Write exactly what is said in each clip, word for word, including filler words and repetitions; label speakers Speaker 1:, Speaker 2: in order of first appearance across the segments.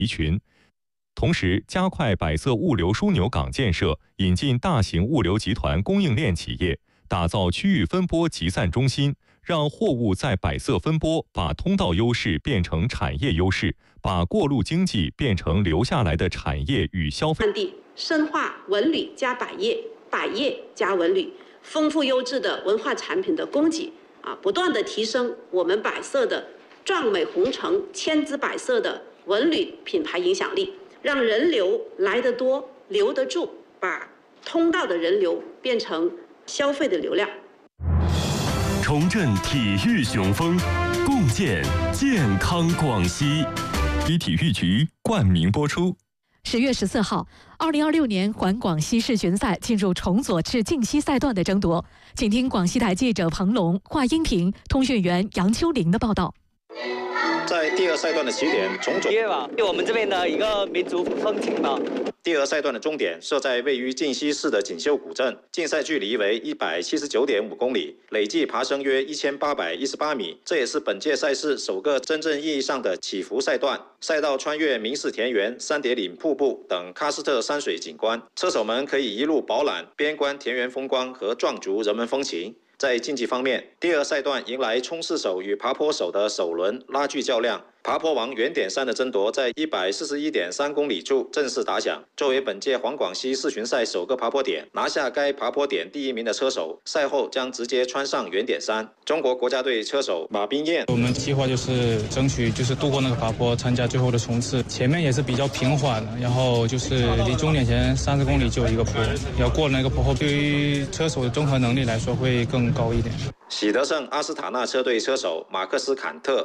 Speaker 1: 离群。同时，加快百色物流枢纽港建设，引进大型物流集团供应链企业，打造区域分拨集散中心，让货物在百色分拨，把通道优势变成产业优势，把过路经济变成留下来的产业与消费。
Speaker 2: 地深化文旅加百业，百业加文旅，丰富优质的文化产品的供给啊，不断的提升我们百色的壮美红城、千姿百色的文旅品牌影响力。让人流来得多，留得住，把通道的人流变成消费的流量。
Speaker 3: 重振体育雄风，共建健康广西。
Speaker 1: 以体育局冠名播出。
Speaker 4: 十月十四号，二零二六年环广西世巡赛进入从左至晋西赛段的争夺，请听广西台记者彭龙、华英平、通讯员杨秋玲的报道。
Speaker 5: 在第二赛段的起点，从左
Speaker 6: 吧，对我们这边的一个民族风情吧。
Speaker 5: 第二赛段的终点设在位于晋西市的锦绣古镇，竞赛距离为一百七十九点五公里，累计爬升约一千八百一十八米。这也是本届赛事首个真正意义上的起伏赛段。赛道穿越明氏田园、三叠岭瀑布等喀斯特山水景观，车手们可以一路饱览，边观田园风光和壮族人文风情。在竞技方面，第二赛段迎来冲刺手与爬坡手的首轮拉锯较量。爬坡王原点山的争夺在一百四十一点三公里处正式打响。作为本届环广西世巡赛首个爬坡点，拿下该爬坡点第一名的车手，赛后将直接穿上原点山。中国国家队车手马彬彦，
Speaker 7: 我们计划就是争取就是度过那个爬坡，参加最后的冲刺。前面也是比较平缓的，然后就是离终点前三十公里就有一个坡，要过那个坡后，对于车手的综合能力来说会更高一点。
Speaker 5: 喜德盛阿斯塔纳车队车手马克斯坎特，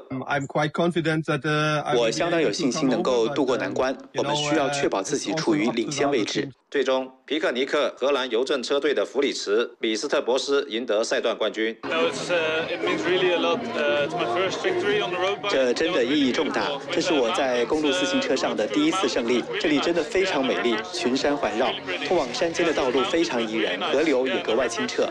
Speaker 8: 我相当有信心能够渡过难关，我们需要确保自己处于领先位置。
Speaker 5: 最终，皮克尼克荷兰邮政车队的弗里茨、李斯特博斯赢得赛段冠军。
Speaker 8: 这真的意义重大，这是我在公路自行车上的第一次胜利。这里真的非常美丽，群山环绕，通往山间的道路非常宜人，河流也格外清澈。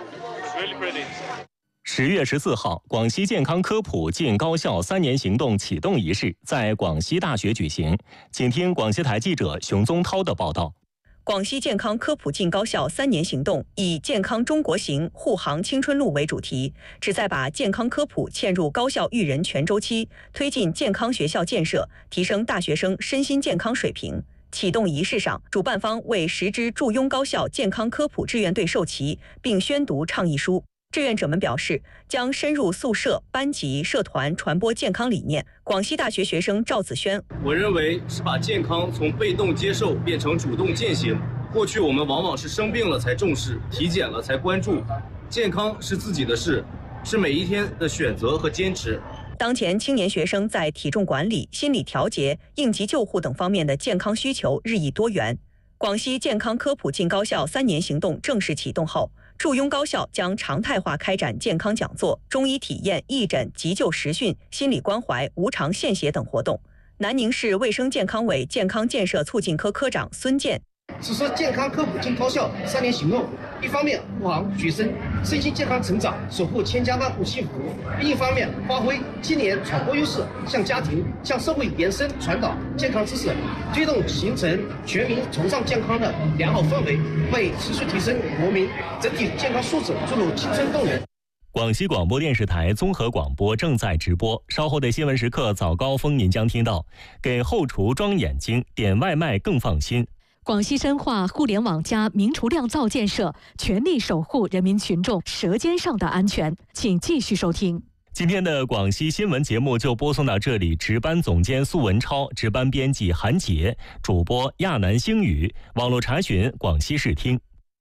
Speaker 3: 十月十四号，广西健康科普进高校三年行动启动仪式在广西大学举行，请听广西台记者熊宗涛的报道。
Speaker 9: 广西健康科普进高校三年行动以健康中国行护航青春路为主题，旨在把健康科普嵌入高校育人全周期，推进健康学校建设，提升大学生身心健康水平。启动仪式上，主办方为十支驻雍高校健康科普志愿队授旗，并宣读倡议书。志愿者们表示，将深入宿舍、班级、社团传播健康理念。广西大学学生赵子轩，
Speaker 10: 我认为是把健康从被动接受变成主动践行。过去我们往往是生病了才重视，体检了才关注，健康是自己的事，是每一天的选择和坚持。
Speaker 9: 当前青年学生在体重管理、心理调节、应急救护等方面的健康需求日益多元。广西健康科普进高校三年行动正式启动后，驻雍高校将常态化开展健康讲座、中医体验、义诊、急救实训、心理关怀、无偿献血等活动。南宁市卫生健康委健康建设促进科科长孙健，
Speaker 11: 此次健康科普进高校三年行动，一方面护航学生身心健康成长，守护千家万户幸福；另一方面发挥青年传播优势，向家庭、向社会延伸传导健康知识，推动形成全民崇尚健康的良好氛围，为持续提升国民整体健康素质注入青春动能。
Speaker 3: 广西广播电视台综合广播正在直播，稍后的新闻时刻早高峰您将听到：给后厨装眼睛，点外卖更放心。
Speaker 4: 广西深化互联网加明厨亮灶建设，全力守护人民群众舌尖上的安全。请继续收听。
Speaker 3: 今天的广西新闻节目就播送到这里，值班总监苏文超，值班编辑韩杰，主播亚楠星宇，网络查询广西视听。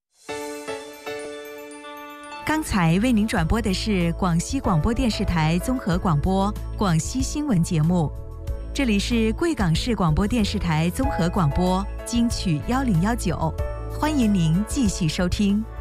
Speaker 12: 刚才为您转播的是广西广播电视台综合广播广西新闻节目。这里是贵港市广播电视台综合广播金曲幺零幺九，欢迎您继续收听。